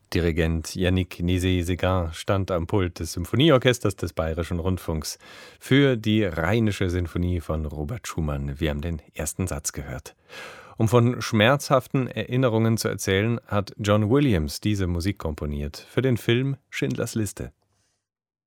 Dirigent Yannick Nézet-Séguin stand am Pult des Symphonieorchesters des Bayerischen Rundfunks für die Rheinische Sinfonie von Robert Schumann. Wir haben den ersten Satz gehört. Um von schmerzhaften Erinnerungen zu erzählen, hat John Williams diese Musik komponiert für den Film Schindlers Liste.